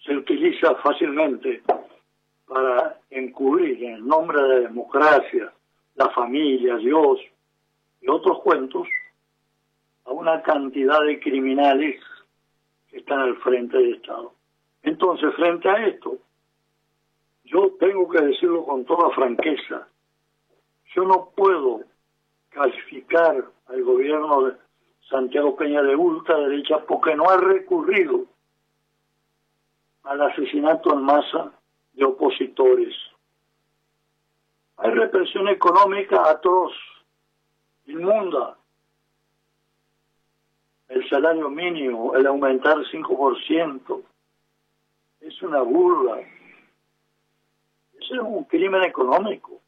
se utiliza fácilmente para encubrir en el nombre de la democracia, la familia, Dios y otros cuentos a una cantidad de criminales que están al frente del Estado. Entonces, frente a esto, yo tengo que decirlo con toda franqueza, yo no puedo calificar al gobierno de Santiago Peña de ultraderecha porque no ha recurrido al asesinato en masa de opositores. Hay represión económica atroz, inmunda. El salario mínimo, el aumentar 5%, es una burla. Eso es un crimen económico.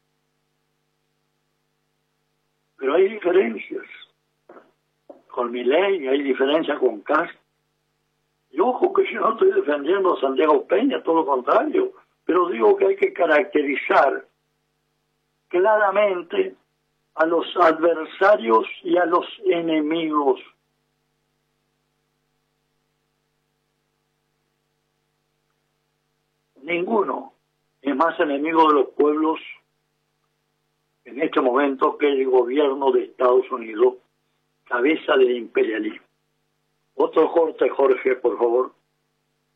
Pero hay diferencias con Milei, hay diferencias con Castro. Y ojo que yo no estoy defendiendo a Santiago Peña, todo lo contrario, pero digo que hay que caracterizar claramente a los adversarios y a los enemigos. Ninguno es más enemigo de los pueblos en este momento que el gobierno de Estados Unidos, cabeza del imperialismo. Otro corte, Jorge, por favor.